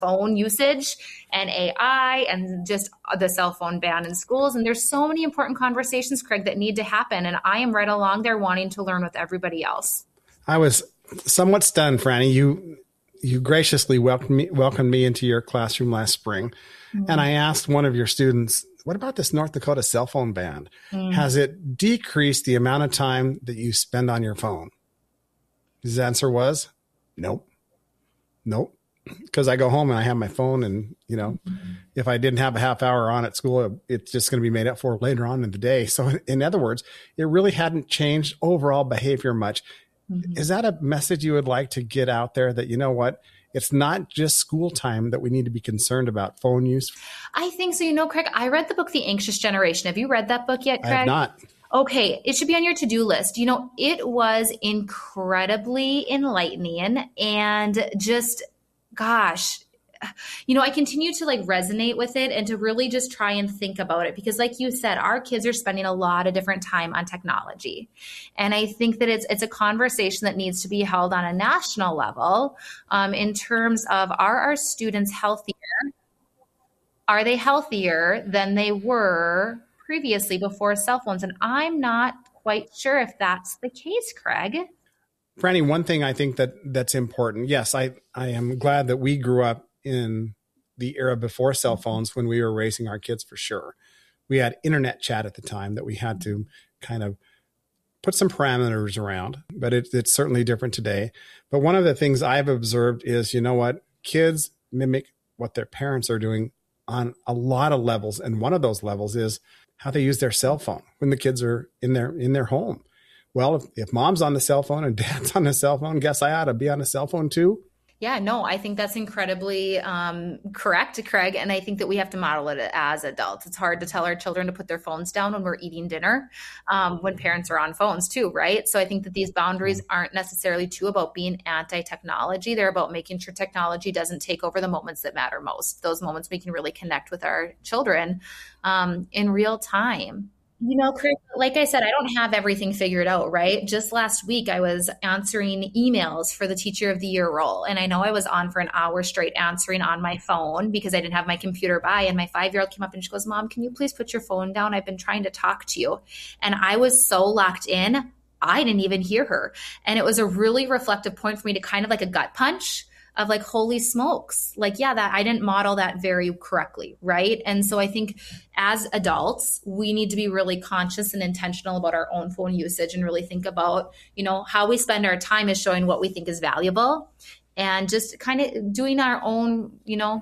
phone usage and AI and just the cell phone ban in schools. And there's so many important conversations, Craig, that need to happen. And I am right along there wanting to learn with everybody else. I was somewhat stunned, Franny. You graciously welcomed me into your classroom last spring. Mm-hmm. And I asked one of your students, what about this North Dakota cell phone ban? Mm-hmm. Has it decreased the amount of time that you spend on your phone? His answer was, nope. Because I go home and I have my phone and, if I didn't have a half hour on at school, it's just going to be made up for later on in the day. So in other words, it really hadn't changed overall behavior much. Mm-hmm. Is that a message you would like to get out there that, it's not just school time that we need to be concerned about phone use? I think so. Craig, I read the book, The Anxious Generation. Have you read that book yet, Craig? I have not. Okay, it should be on your to-do list. It was incredibly enlightening and just, gosh, I continue to resonate with it and to really just try and think about it because like you said, our kids are spending a lot of different time on technology. And I think that it's a conversation that needs to be held on a national level in terms of, are our students healthier? Are they healthier than they were previously before cell phones? And I'm not quite sure if that's the case, Craig. Franny, one thing I think that's important. Yes, I am glad that we grew up in the era before cell phones when we were raising our kids for sure. We had internet chat at the time that we had to kind of put some parameters around, but it's certainly different today. But one of the things I've observed is, kids mimic what their parents are doing on a lot of levels. And one of those levels is how they use their cell phone when the kids are in their home. Well, if mom's on the cell phone and dad's on the cell phone, guess I ought to be on a cell phone too. Yeah, no, I think that's incredibly correct, Craig. And I think that we have to model it as adults. It's hard to tell our children to put their phones down when we're eating dinner, when parents are on phones too, right? So I think that these boundaries aren't necessarily too about being anti-technology. They're about making sure technology doesn't take over the moments that matter most, those moments we can really connect with our children in real time. Craig, like I said, I don't have everything figured out, right? Just last week, I was answering emails for the Teacher of the Year role. And I know I was on for an hour straight answering on my phone because I didn't have my computer by. And my 5-year-old came up and she goes, Mom, can you please put your phone down? I've been trying to talk to you. And I was so locked in, I didn't even hear her. And it was a really reflective point for me to kind of like a gut punch of holy smokes, that I didn't model that very correctly. Right. And so I think as adults, we need to be really conscious and intentional about our own phone usage and really think about, how we spend our time is showing what we think is valuable and just kind of doing our own,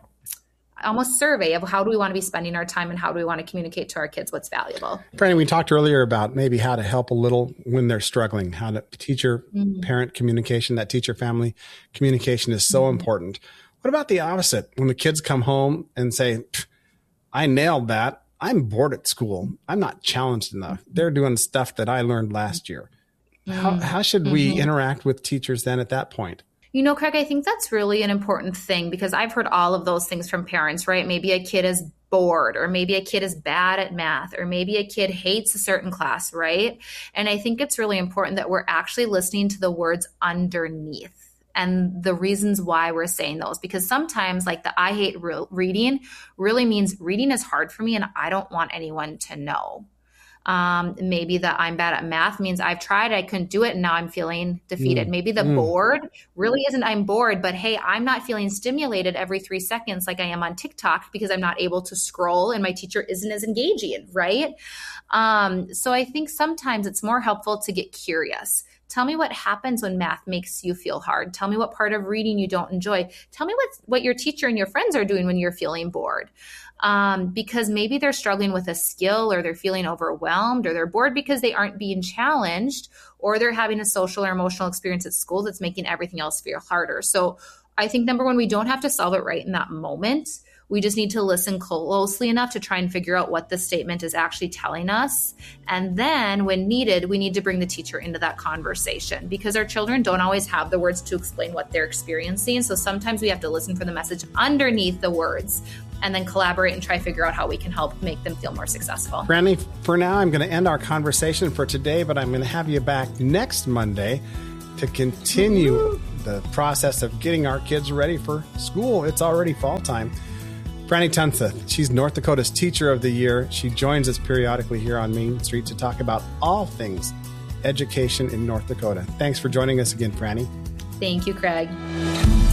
almost survey of how do we want to be spending our time and how do we want to communicate to our kids what's valuable. Franny, we talked earlier about maybe how to help a little when they're struggling, how to teacher-parent communication, that teacher-family communication is so important. What about the opposite? When the kids come home and say, I nailed that. I'm bored at school. I'm not challenged enough. They're doing stuff that I learned last year. How should we interact with teachers then at that point? Craig, I think that's really an important thing because I've heard all of those things from parents, right? Maybe a kid is bored, or maybe a kid is bad at math, or maybe a kid hates a certain class, right? And I think it's really important that we're actually listening to the words underneath and the reasons why we're saying those, because sometimes the I hate reading really means reading is hard for me and I don't want anyone to know. Maybe the I'm bad at math means I've tried, I couldn't do it, and now I'm feeling defeated. Maybe the bored really isn't I'm bored, but hey, I'm not feeling stimulated every 3 seconds like I am on TikTok because I'm not able to scroll and my teacher isn't as engaging, right? So I think sometimes it's more helpful to get curious. Tell me what happens when math makes you feel hard. Tell me what part of reading you don't enjoy. Tell me what your teacher and your friends are doing when you're feeling bored. Because maybe they're struggling with a skill or they're feeling overwhelmed or they're bored because they aren't being challenged or they're having a social or emotional experience at school that's making everything else feel harder. So I think number one, we don't have to solve it right in that moment. We just need to listen closely enough to try and figure out what the statement is actually telling us. And then when needed, we need to bring the teacher into that conversation because our children don't always have the words to explain what they're experiencing. So sometimes we have to listen for the message underneath the words and then collaborate and try to figure out how we can help make them feel more successful. Franny, for now, I'm going to end our conversation for today, but I'm going to have you back next Monday to continue the process of getting our kids ready for school. It's already fall time. Franny Tunsteth, she's North Dakota's Teacher of the Year. She joins us periodically here on Main Street to talk about all things education in North Dakota. Thanks for joining us again, Franny. Thank you, Craig.